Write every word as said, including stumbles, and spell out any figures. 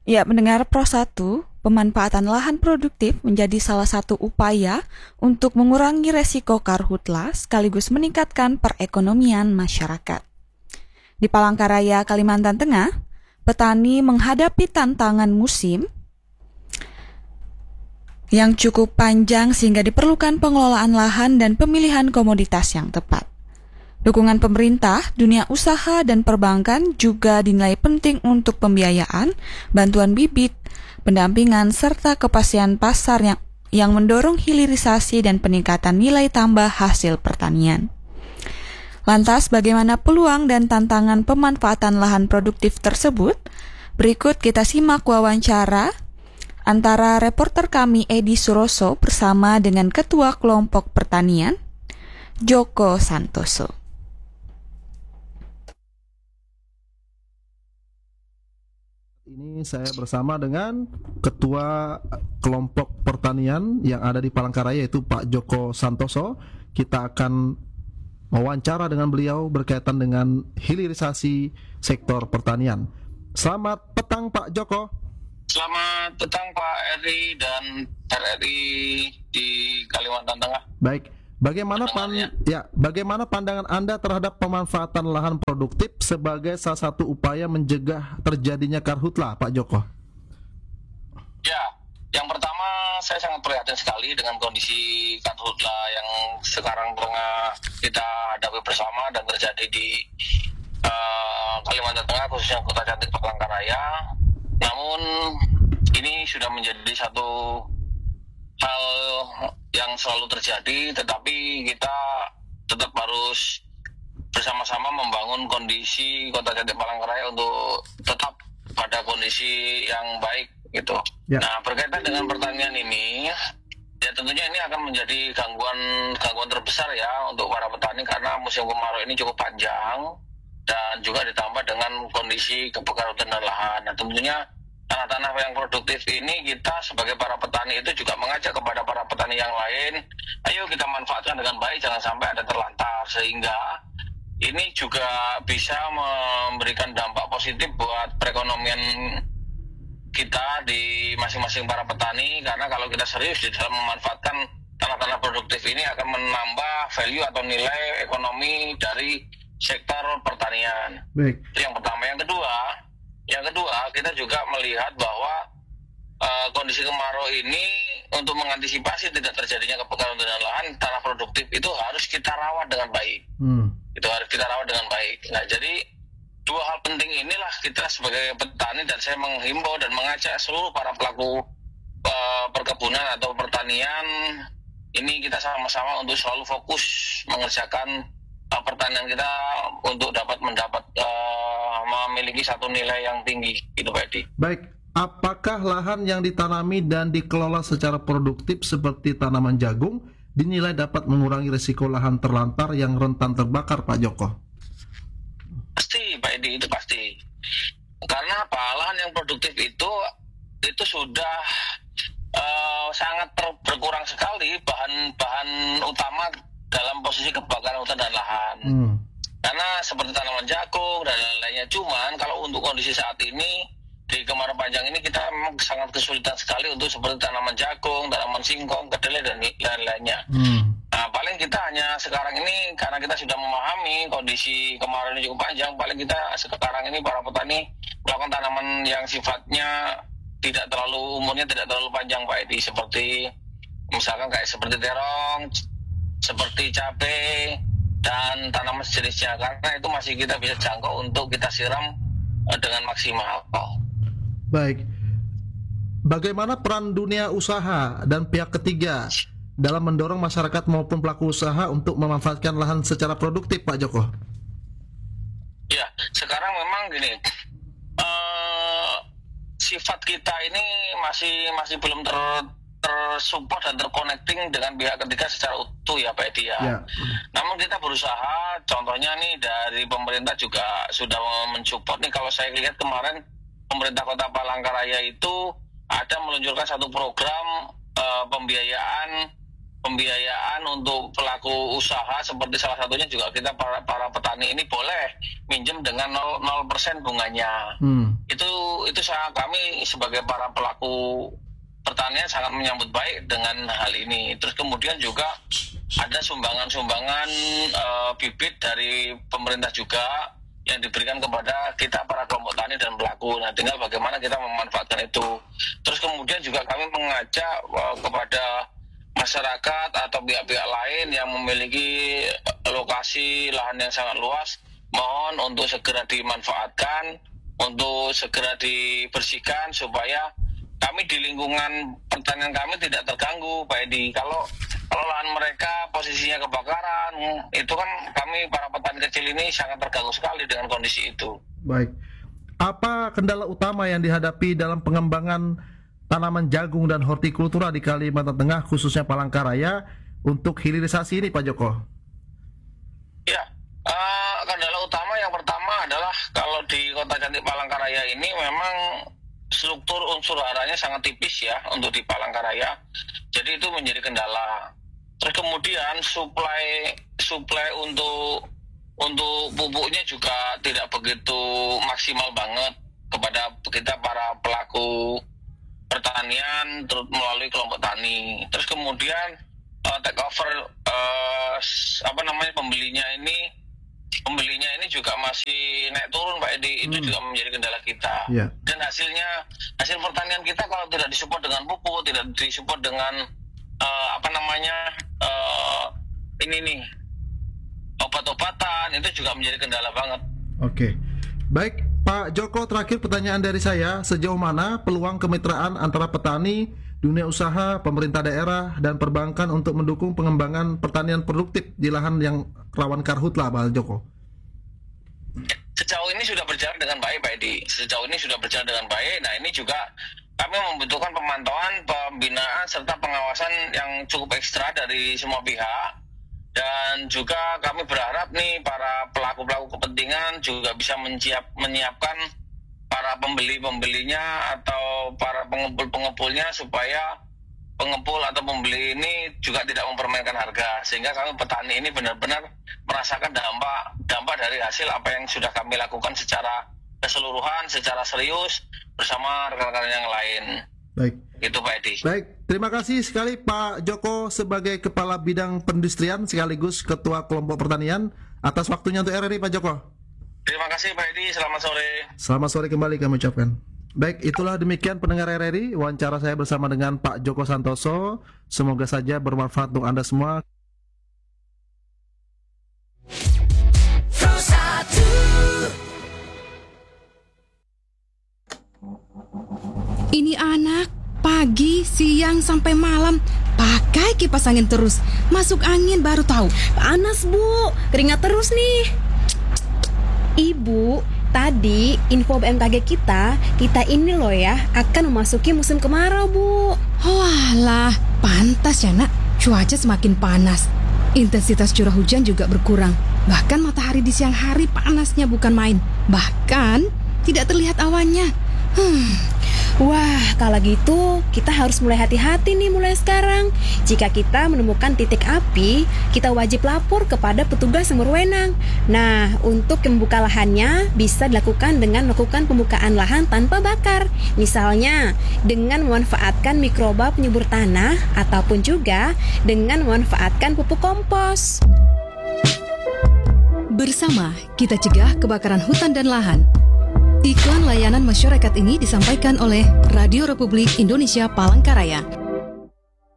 Ya, mendengar Pro satu, pemanfaatan lahan produktif menjadi salah satu upaya untuk mengurangi resiko karhutla sekaligus meningkatkan perekonomian masyarakat. Di Palangkaraya, Kalimantan Tengah, petani menghadapi tantangan musim yang cukup panjang sehingga diperlukan pengelolaan lahan dan pemilihan komoditas yang tepat. Dukungan pemerintah, dunia usaha, dan perbankan juga dinilai penting untuk pembiayaan, bantuan bibit, pendampingan, serta kepastian pasar yang, yang mendorong hilirisasi dan peningkatan nilai tambah hasil pertanian. Lantas, bagaimana peluang dan tantangan pemanfaatan lahan produktif tersebut? Berikut kita simak wawancara antara reporter kami Edi Suroso bersama dengan Ketua Kelompok Pertanian, Joko Santoso. Ini saya bersama dengan Ketua Kelompok Pertanian yang ada di Palangkaraya, yaitu Pak Joko Santoso. Kita akan wawancara dengan beliau berkaitan dengan hilirisasi sektor pertanian. Selamat petang Pak Joko. Selamat petang Pak Eri dan R R I di Kalimantan Tengah. Baik. Bagaimana pan ya, bagaimana pandangan Anda terhadap pemanfaatan lahan produktif sebagai salah satu upaya mencegah terjadinya karhutla, Pak Joko? Ya, yang pertama saya sangat prihatin sekali dengan kondisi karhutla yang sekarang tengah kita hadapi bersama dan terjadi di uh, Kalimantan Tengah, khususnya Kota Cantik Palangkaraya. Namun ini sudah menjadi satu hal yang selalu terjadi, tetapi kita tetap harus bersama-sama membangun kondisi Kota Cantik Palangkaraya untuk tetap pada kondisi yang baik gitu. Ya. Nah, berkaitan dengan pertanian ini, ya tentunya ini akan menjadi gangguan gangguan terbesar ya untuk para petani karena musim kemarau ini cukup panjang dan juga ditambah dengan kondisi kebakaran lahan. Nah, tentunya tanah-tanah yang produktif ini kita sebagai para petani itu juga mengajak kepada para petani yang lain, ayo kita manfaatkan dengan baik, jangan sampai ada terlantar, sehingga ini juga bisa memberikan dampak positif buat perekonomian kita di masing-masing para petani, karena kalau kita serius di dalam memanfaatkan tanah-tanah produktif ini akan menambah value atau nilai ekonomi dari sektor pertanian. Baik. Itu yang pertama. Yang kedua, Yang kedua, kita juga melihat bahwa uh, kondisi kemarau ini untuk mengantisipasi tidak terjadinya kebakaran hutan dan lahan, tanah produktif itu harus kita rawat dengan baik. Hmm. Itu harus kita rawat dengan baik. Nah, jadi dua hal penting inilah kita sebagai petani, dan saya menghimbau dan mengajak seluruh para pelaku uh, perkebunan atau pertanian ini kita sama-sama untuk selalu fokus mengerjakan pertanian kita untuk dapat mendapat uh, memiliki satu nilai yang tinggi, itu Pak Edi. Baik, apakah lahan yang ditanami dan dikelola secara produktif seperti tanaman jagung dinilai dapat mengurangi risiko lahan terlantar yang rentan terbakar, Pak Joko? Pasti Pak Edi, itu pasti. Karena apa? Lahan yang produktif itu itu sudah uh, sangat ter- berkurang sekali bahan-bahan utama dalam posisi kebakaran hutan dan lahan. Hmm. Karena seperti tanaman jagung dan lain-lainnya. Cuman kalau untuk kondisi saat ini di kemarau panjang ini kita memang sangat kesulitan sekali untuk seperti tanaman jagung, tanaman singkong, kedelai dan lain-lainnya. Hmm. Nah, paling kita hanya sekarang ini karena kita sudah memahami kondisi kemarau ini cukup panjang, paling kita sekarang ini para petani melakukan tanaman yang sifatnya tidak terlalu umurnya tidak terlalu panjang Pak Edi, seperti misalkan kayak seperti terong, seperti cabai dan tanaman sejenisnya, karena itu masih kita bisa jangkau untuk kita siram dengan maksimal. Baik, bagaimana peran dunia usaha dan pihak ketiga dalam mendorong masyarakat maupun pelaku usaha untuk memanfaatkan lahan secara produktif, Pak Joko? Ya, sekarang memang gini, uh, sifat kita ini masih masih belum ter tersupport dan terconnecting dengan pihak ketiga secara utuh ya Pak Edi ya. Ya. Namun kita berusaha, contohnya nih dari pemerintah juga sudah mensupport nih. Kalau saya lihat kemarin pemerintah Kota Palangkaraya itu ada meluncurkan satu program uh, pembiayaan pembiayaan untuk pelaku usaha, seperti salah satunya juga kita para, para petani ini boleh minjem dengan nol persen bunganya. Hmm. Itu itu saya, kami sebagai para pelaku pertanian sangat menyambut baik dengan hal ini. Terus kemudian juga ada sumbangan-sumbangan uh, bibit dari pemerintah juga yang diberikan kepada kita para kelompok tani dan pelaku. Nah, tinggal bagaimana kita memanfaatkan itu. Terus kemudian juga kami mengajak uh, kepada masyarakat atau pihak-pihak lain yang memiliki lokasi lahan yang sangat luas, mohon untuk segera dimanfaatkan, untuk segera dibersihkan supaya kami di lingkungan pertanian kami tidak terganggu, Pak Edi. Kalau kalau lahan mereka posisinya kebakaran, itu kan kami para petani kecil ini sangat terganggu sekali dengan kondisi itu. Baik. Apa kendala utama yang dihadapi dalam pengembangan tanaman jagung dan hortikultura di Kalimantan Tengah, khususnya Palangkaraya, untuk hilirisasi ini, Pak Joko? Ya, uh, kendala utama yang pertama adalah kalau di Kota Cantik Palangkaraya ini memang struktur unsur haranya sangat tipis ya untuk di Palangkaraya, jadi itu menjadi kendala. Terus kemudian suplai suplai untuk untuk pupuknya juga tidak begitu maksimal banget kepada kita para pelaku pertanian terus melalui kelompok tani. Terus kemudian uh, take over uh, apa namanya pembelinya ini pembelinya ini juga masih naik turun, Pak Edi. Itu hmm. juga menjadi kendala kita. Yeah. Dan hasilnya, hasil pertanian kita kalau tidak disupport dengan pupuk, tidak disupport dengan uh, apa namanya uh, ini nih obat-obatan, itu juga menjadi kendala banget. Oke, okay. Baik Pak Joko, terakhir pertanyaan dari saya, sejauh mana peluang kemitraan antara petani, dunia usaha, pemerintah daerah, dan perbankan untuk mendukung pengembangan pertanian produktif di lahan yang rawan karhutla, Pak Joko? Sejauh ini sudah berjalan dengan baik, Pak Edi. Sejauh ini sudah berjalan dengan baik. Nah, ini juga kami membutuhkan pemantauan, pembinaan, serta pengawasan yang cukup ekstra dari semua pihak. Dan juga kami berharap nih para pelaku-pelaku kepentingan juga bisa menyiap, menyiapkan para pembeli-pembelinya atau para pengumpul-pengumpulnya supaya pengepul atau pembeli ini juga tidak mempermainkan harga, sehingga kami petani ini benar-benar merasakan dampak dampak dari hasil apa yang sudah kami lakukan secara keseluruhan, secara serius bersama rekan-rekan yang lain. Baik. Itu Pak Edi. Baik, terima kasih sekali Pak Joko sebagai Kepala Bidang Perindustrian sekaligus Ketua Kelompok Pertanian atas waktunya untuk R R I, Pak Joko. Terima kasih Pak Edi, selamat sore. Selamat sore kembali kami ucapkan. Baik, itulah demikian pendengar R R I, wawancara saya bersama dengan Pak Joko Santoso. Semoga saja bermanfaat untuk Anda semua. Ini anak pagi, siang sampai malam pakai kipas angin terus. Masuk angin baru tahu. Panas, Bu. Keringat terus nih. Ibu, tadi info B M K G kita, kita ini loh ya akan memasuki musim kemarau, Bu. Walah, pantas ya nak, cuaca semakin panas. Intensitas curah hujan juga berkurang. Bahkan matahari di siang hari panasnya bukan main. Bahkan tidak terlihat awannya. Hmm. Wah, kalau gitu kita harus mulai hati-hati nih mulai sekarang. Jika kita menemukan titik api, kita wajib lapor kepada petugas yang berwenang. Nah, untuk membuka lahannya bisa dilakukan dengan melakukan pembukaan lahan tanpa bakar. Misalnya, dengan memanfaatkan mikroba penyubur tanah ataupun juga dengan memanfaatkan pupuk kompos. Bersama, kita cegah kebakaran hutan dan lahan. Iklan layanan masyarakat ini disampaikan oleh Radio Republik Indonesia Palangkaraya.